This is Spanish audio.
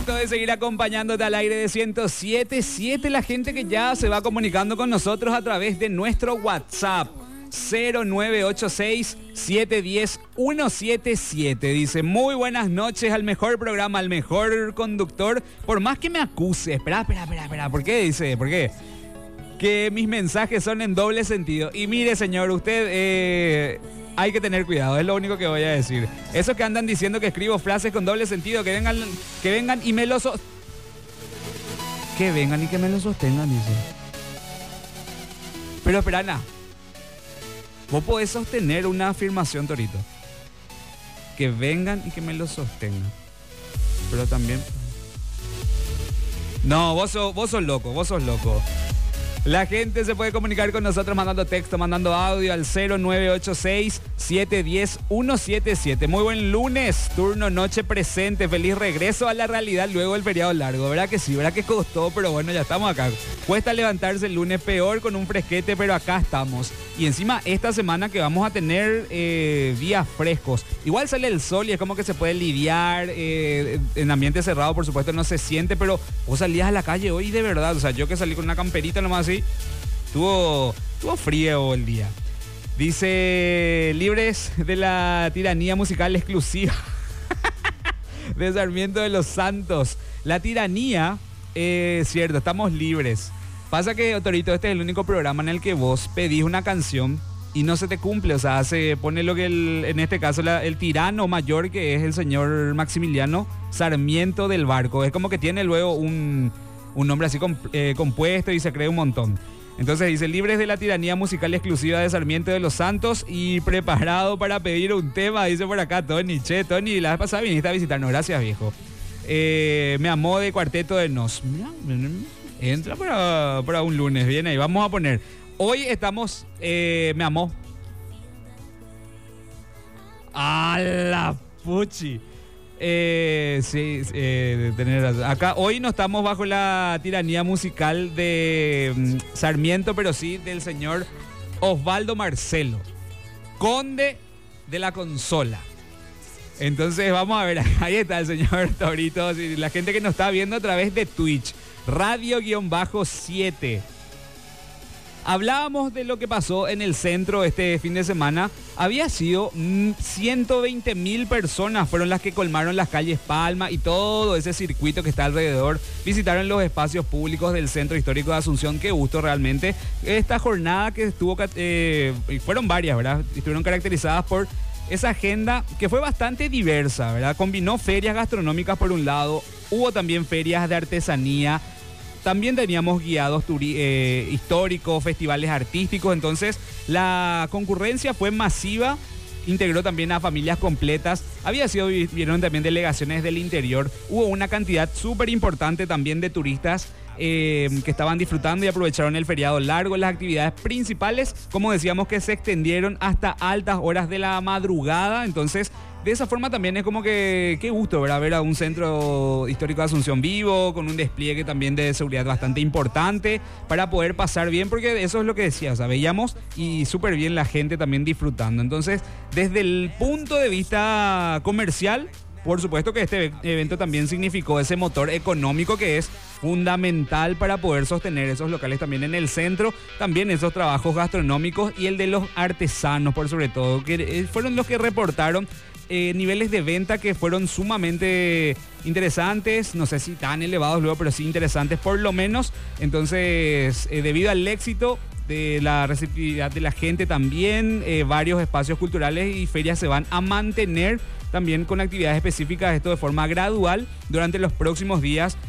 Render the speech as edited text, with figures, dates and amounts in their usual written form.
gusto de seguir acompañándote al aire de 107.7. La gente que ya se va comunicando con nosotros a través de nuestro WhatsApp 0986-710-177. Dice, muy buenas noches al mejor programa, al mejor conductor. Por más que me acuse, espera. ¿Por qué? Dice, ¿por qué? Que mis mensajes son en doble sentido. Y mire, señor, usted hay que tener cuidado, es lo único que voy a decir. Esos que andan diciendo que escribo frases con doble sentido, que vengan y me lo que vengan y que me lo sostengan, dice. Pero espera, Ana, vos podés sostener una afirmación, Torito. Que vengan y que me lo sostengan. Pero también... No, vos sos loco. La gente se puede comunicar con nosotros mandando texto, mandando audio al 0986-710-177. Muy buen lunes, turno noche presente, feliz regreso a la realidad luego del feriado largo. ¿Verdad que sí? ¿Verdad que costó? Pero bueno, ya estamos acá. Cuesta levantarse el lunes, peor con un fresquete, pero acá estamos. Y encima esta semana que vamos a tener días frescos. Igual sale el sol y es como que se puede lidiar. En ambiente cerrado, por supuesto, no se siente, pero vos salías a la calle hoy de verdad. O sea, yo que salí con una camperita nomás así, estuvo frío el día. Dice, libres de la tiranía musical exclusiva de Sarmiento de los Santos. La tiranía, cierto, estamos libres. Pasa que, Torito, este es el único programa en el que vos pedís una canción y no se te cumple. O sea, se pone lo que en este caso el tirano mayor, que es el señor Maximiliano Sarmiento del Barco. Es como que tiene luego un nombre así compuesto y se cree un montón. Entonces dice, libres de la tiranía musical exclusiva de Sarmiento de los Santos y preparado para pedir un tema, dice por acá Tony. Che, Tony, la vez pasada viniste a visitarnos, gracias, viejo. Me amó de Cuarteto de Nos. Entra para un lunes, bien ahí, vamos a poner. Hoy estamos, me amó. ¡A la puchi! Sí, tener razón. Acá hoy no estamos bajo la tiranía musical de Sarmiento, pero sí del señor Osvaldo Marcelo, conde de la consola. Entonces vamos a ver, ahí está el señor Torito. La gente que nos está viendo a través de Twitch, radio-7. Hablábamos de lo que pasó en el centro este fin de semana. Había sido 120.000 personas fueron las que colmaron las calles Palma y todo ese circuito que está alrededor. Visitaron los espacios públicos del Centro Histórico de Asunción. Qué gusto realmente. Esta jornada que estuvo, fueron varias, ¿verdad? Estuvieron caracterizadas por esa agenda que fue bastante diversa, ¿verdad? Combinó ferias gastronómicas por un lado, hubo también ferias de artesanía. También teníamos guiados históricos, festivales artísticos, entonces la concurrencia fue masiva, integró también a familias completas, vieron también delegaciones del interior, hubo una cantidad súper importante también de turistas que estaban disfrutando y aprovecharon el feriado largo. Las actividades principales, como decíamos, que se extendieron hasta altas horas de la madrugada, entonces de esa forma también es como que qué gusto, ¿verdad? Ver a un centro histórico de Asunción vivo, con un despliegue también de seguridad bastante importante para poder pasar bien, porque eso es lo que decía, o sea, veíamos y súper bien la gente también disfrutando. Entonces, desde el punto de vista comercial, por supuesto que este evento también significó ese motor económico que es fundamental para poder sostener esos locales también en el centro, también esos trabajos gastronómicos y el de los artesanos, por sobre todo, que fueron los que reportaron niveles de venta que fueron sumamente interesantes, no sé si tan elevados luego, pero sí interesantes por lo menos. Entonces, debido al éxito de la receptividad de la gente también, varios espacios culturales y ferias se van a mantener también con actividades específicas, esto de forma gradual durante los próximos días